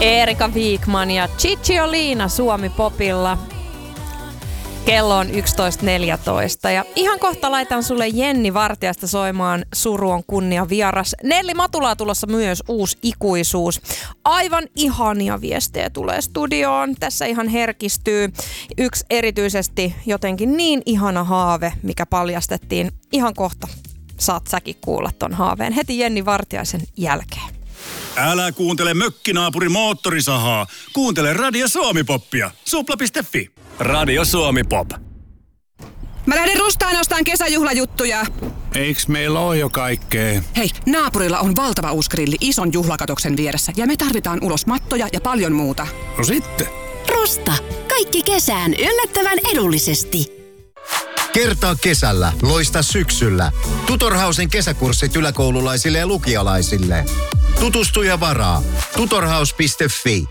Erika Wikman ja Cicciolina Suomi-popilla. Kello on 11.14 ja ihan kohta laitan sulle Jenni Vartijasta soimaan Suru on kunnia vieras. Nelli Matulaa tulossa myös uusi ikuisuus. Aivan ihania viestejä tulee studioon. Tässä ihan herkistyy. Yksi erityisesti jotenkin niin ihana haave, mikä paljastettiin. Ihan kohta saat säkin kuulla ton haaveen heti Jenni Vartijaisen jälkeen. Älä kuuntele mökkinaapurin moottorisahaa. Kuuntele Radio Suomi-poppia. Supla.fi. Radio Suomi-pop. Mä lähden Rustaan ostaan kesäjuhlajuttuja. Eiks meillä ole jo kaikkea? Hei, naapurilla on valtava uusi grilli ison juhlakatoksen vieressä ja me tarvitaan ulos mattoja ja paljon muuta. No sitten. Rusta. Kaikki kesään yllättävän edullisesti. Kertaa kesällä, loista syksyllä. Tutorhausen kesäkurssit yläkoululaisille ja lukialaisille. Tutustu ja varaa. Tutorhaus.fi.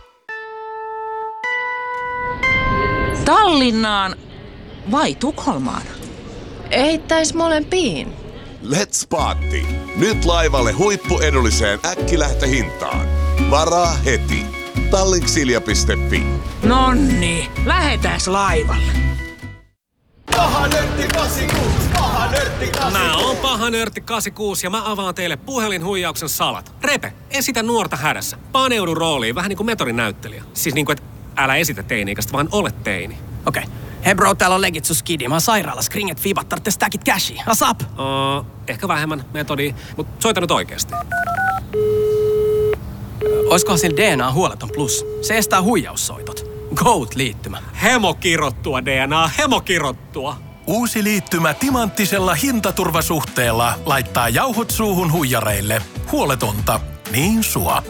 Tallinnaan vai Tukholmaan? Eittäis molempiin. Let's party! Nyt laivalle huippuedulliseen äkkilähtöhintaan. Varaa heti. Tallinksilja.fi. Nonni, lähetääs laivalle. Paha nörtti 86, paha nörtti 86. Mä oon paha nörtti 86 ja mä avaan teille puhelinhuijauksen salat. Repe, esitä nuorta hädässä. Paneudu rooliin, vähän niin kuin metorin näyttelijä. Siis niin kuin, että älä esitä teini-ikäistä, vaan ole teini. Okei. Hei bro, täällä on legit sus kidi. Mä oon sairaalassa. Kringet fiibat tarvitse stackit cashia. Asap! Ehkä vähemmän metodia, mut soita nyt oikeesti. Oiskohan sillä DNA huoleton plus? Se estää huijaussoitot. Goat-liittymä. Hemokirottua DNA, hemokirottua. Uusi liittymä timanttisella hintaturvasuhteella laittaa jauhot suuhun huijareille. Huoletonta, niin sua.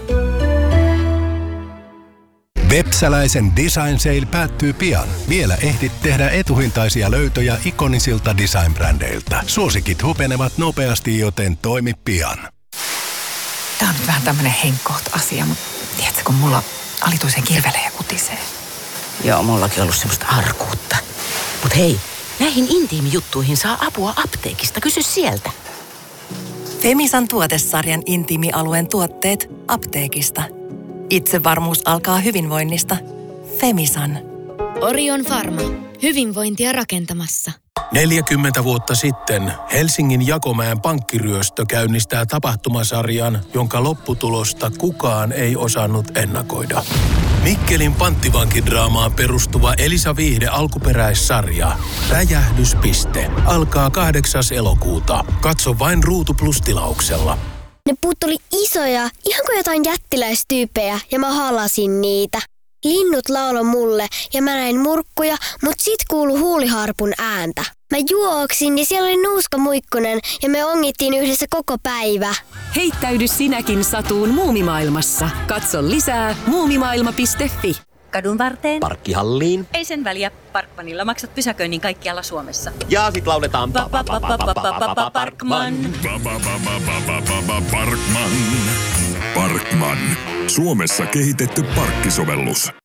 Vepsäläisen Design Sale päättyy pian. Vielä ehdit tehdä etuhintaisia löytöjä ikonisilta design-brändeiltä. Suosikit hupenevat nopeasti, joten toimi pian. Tää on nyt vähän tämmönen henkkoht-asia, mutta tiedätkö, kun mulla alituisen kirvelee ja kutisee. Joo, mullakin ollut semmoista arkuutta. Mut hei, näihin intiimijuttuihin saa apua apteekista. Kysy sieltä. Femisan tuotesarjan intiimialueen tuotteet apteekista. Itsevarmuus alkaa hyvinvoinnista. Femisan. Orion Pharma. Hyvinvointia rakentamassa. 40 vuotta sitten Helsingin Jakomäen pankkiryöstö käynnistää tapahtumasarjan, jonka lopputulosta kukaan ei osannut ennakoida. Mikkelin panttivankidraamaan perustuva Elisa Viihde alkuperäissarja Räjähdyspiste alkaa 8. elokuuta. Katso vain Ruutu Plus-tilauksella. Ne puut oli isoja, ihan kuin jotain jättiläistyyppejä, ja mä halasin niitä. Linnut lauloi mulle, ja mä näin murkkuja, mut sit kuului huuliharpun ääntä. Mä juoksin, ja siellä oli Nuuska Muikkunen, ja me ongittiin yhdessä koko päivä. Heittäydy sinäkin satuun muumimaailmassa. Katso lisää muumimaailma.fi. Kadun varteen. Parkkihalliin. Ei sen väliä. Parkmanilla maksat pysäköinnin kaikkialla Suomessa. Ja sit lauletaan Parkman. Parkman. Parkman. Suomessa kehitetty parkkisovellus.